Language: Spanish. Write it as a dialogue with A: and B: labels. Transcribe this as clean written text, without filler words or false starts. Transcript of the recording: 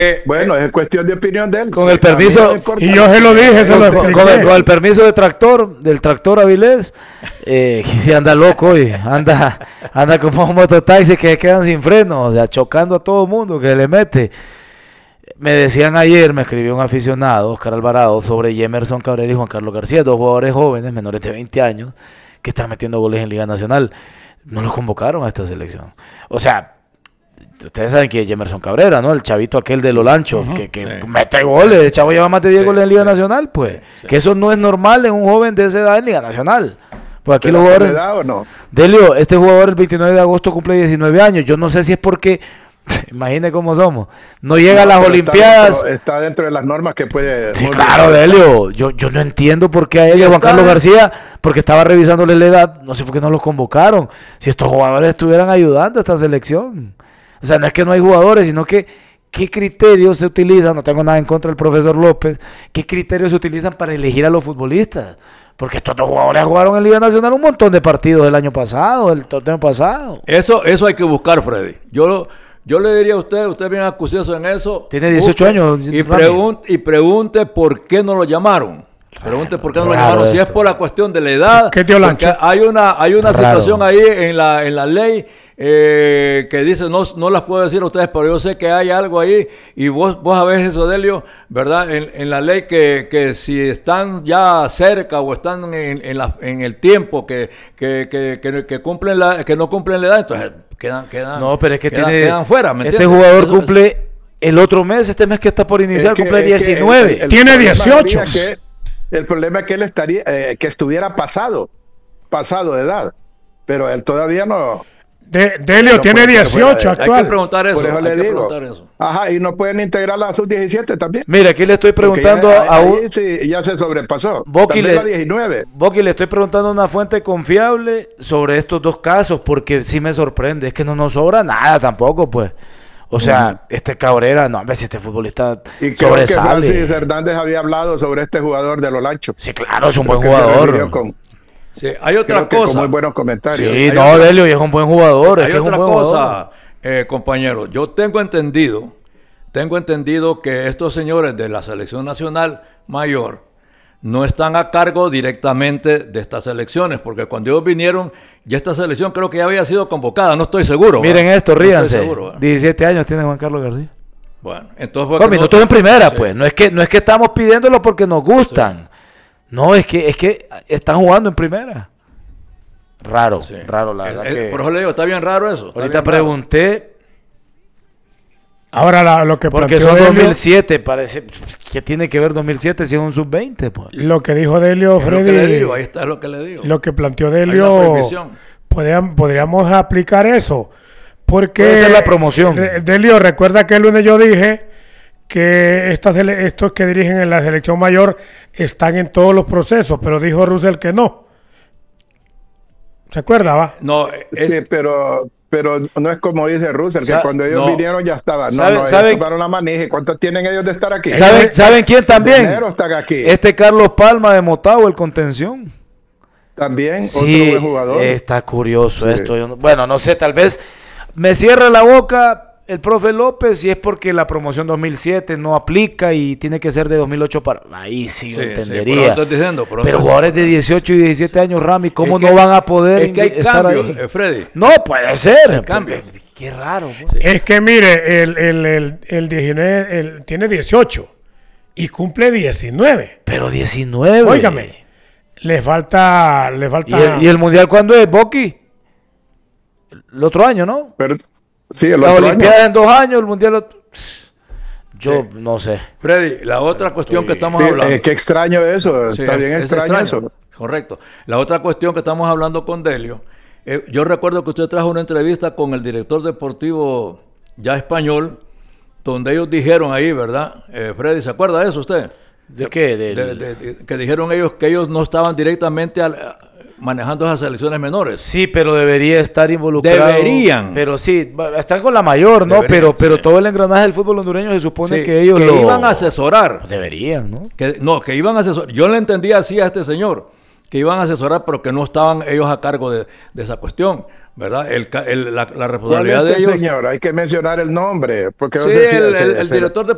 A: Bueno, es cuestión de opinión de él.
B: Con el permiso,
C: y yo se lo dije, se lo expliqué.
B: con el permiso del tractor Avilés, si anda loco y anda como un mototaxi que quedan sin freno, o sea, chocando a todo el mundo que le mete. Me decían ayer, me escribió un aficionado, Oscar Alvarado, sobre Jemerson Cabrera y Juan Carlos García, dos jugadores jóvenes, menores de 20 años, que están metiendo goles en Liga Nacional. No los convocaron a esta selección. O sea, ustedes saben que es Jemerson Cabrera, ¿no? El chavito aquel de Lolancho, que mete goles. El chavo lleva más de 10 goles en Liga Nacional, pues. Que eso no es normal en un joven de esa edad en Liga Nacional. Pues aquí los jugadores...
A: ¿Edad o no?
B: Delio, este jugador el 29 de agosto cumple 19 años. Yo no sé si es porque... Imagine cómo somos. No llega a las Olimpiadas.
A: Está dentro de las normas que puede.
B: Sí, claro, Delio. Yo no entiendo por qué a ellos, Juan Carlos García, porque estaba revisándole la edad. No sé por qué no los convocaron. Si estos jugadores estuvieran ayudando a esta selección. O sea, no es que no hay jugadores, sino que qué criterios se utilizan. No tengo nada en contra del profesor López. ¿Qué criterios se utilizan para elegir a los futbolistas? Porque estos dos jugadores jugaron en Liga Nacional un montón de partidos el año pasado, el torneo pasado.
D: Eso hay que buscar, Freddy. Yo le diría a usted bien acucioso en eso.
B: Tiene 18 años.
D: Y pregunte por qué no lo llamaron. Pregunte por qué no lo llamaron. Si es por la cuestión de la edad.
C: ¿Qué te Olancho?
D: Hay una situación ahí en la ley que dice, no las puedo decir a ustedes, pero yo sé que hay algo ahí. Y vos sabés eso, Delio, ¿verdad? En la ley que si están ya cerca o están en el tiempo que no cumplen la edad, entonces quedan
B: no, pero es que
D: quedan fuera, ¿me
B: este
D: entiendes?
B: jugador cumple el otro mes, este mes que está por iniciar, cumple 19.
C: Tiene 18.
A: El problema es que él estaría, que estuviera pasado de edad, pero él todavía no.
C: Delio tiene 18 actual.
D: Hay que preguntar eso.
A: Por eso le digo. Ajá, y no pueden integrarla a sub-17 también.
B: Mira, aquí le estoy preguntando
A: sí, ya se sobrepasó.
B: Boqui
A: le 19.
B: Boqui, le estoy preguntando a una fuente confiable sobre estos dos casos, porque sí me sorprende, es que no nos sobra nada tampoco, pues. O sea, este Cabrera, no, a ver si este futbolista
A: y creo sobresale. Que Francis Hernández había hablado sobre este jugador de Lolancho.
B: Sí, claro, es un buen jugador.
D: Sí, hay otra cosa.
A: Con muy buenos comentarios.
B: Sí, no, Delio, y es un buen jugador.
D: Hay otra cosa, compañero. Yo tengo entendido que estos señores de la Selección Nacional Mayor no están a cargo directamente de estas selecciones, porque cuando ellos vinieron, ya esta selección creo que ya había sido convocada, no estoy seguro.
B: Miren esto, ríanse. 17 años tiene Juan Carlos García.
D: Bueno, entonces...
B: Con minutos en primera, sí. Pues. No es que estamos pidiéndolo porque nos gustan. Sí. No, es que están jugando en primera. Raro, sí. Raro, la verdad que...
D: Por eso le digo, está bien raro eso.
B: Ahorita pregunté...
C: Ahora lo que
B: porque son 2007, parece que tiene que ver 2007 si es un sub-20, pues.
C: Lo que dijo Delio, Freddy,
D: ahí está lo que le digo.
C: Lo que planteó Delio, podríamos aplicar eso, porque
B: puede ser la promoción.
C: Delio, recuerda que el lunes yo dije que estos que dirigen en la selección mayor están en todos los procesos, pero dijo Russell que no. ¿Se acuerda, va?
A: No, sí, pero no es como dice Russell, que cuando ellos vinieron ya estaban.
B: Ellos
A: tomaron la manija. ¿Cuántos tienen ellos de estar aquí?
B: ¿Saben quién también?
A: Están aquí.
B: Este Carlos Palma de Motagua, el contención.
A: También,
B: sí, otro buen jugador. Está curioso esto. Bueno, no sé, tal vez me cierra la boca el profe López si es porque la promoción 2007 no aplica y tiene que ser de 2008 para... Ahí sí yo entendería. Pero jugadores de 18 y 17 años, Rami, ¿cómo no van a poder
D: es que hay
B: estar
D: cambios,
B: ahí?
D: Freddy.
B: No, puede ser.
D: Cambio.
B: Qué raro.
C: Pues. Es que mire, el 19 tiene 18 y cumple 19.
B: Pero 19.
C: Óigame, le falta...
B: ¿Y el Mundial cuándo es, Boqui? El otro año, ¿no?
A: Pero... Sí,
B: la Olimpiada en 2 años, el Mundial... Yo no sé.
D: Freddy, la otra cuestión que estamos hablando...
A: Qué extraño eso, está bien extraño eso.
D: Correcto. La otra cuestión que estamos hablando con Delio, yo recuerdo que usted trajo una entrevista con el director deportivo ya español, donde ellos dijeron ahí, ¿verdad? Freddy, ¿se acuerda de eso usted?
B: ¿De qué?
D: Que dijeron ellos que ellos no estaban directamente manejando esas selecciones menores.
B: Sí, pero debería estar involucrado.
D: Deberían.
B: Pero sí, están con la mayor, ¿no? Deberían, pero sí. Todo el engranaje del fútbol hondureño se supone que ellos
D: iban a asesorar.
B: Deberían, ¿no?
D: Que iban a asesorar. Yo le entendía así a este señor, que iban a asesorar, pero que no estaban ellos a cargo de esa cuestión, ¿verdad? La responsabilidad
A: ¿Cuál es
D: de ellos.
A: Señor, hay que mencionar el nombre. Porque
D: sí, el director de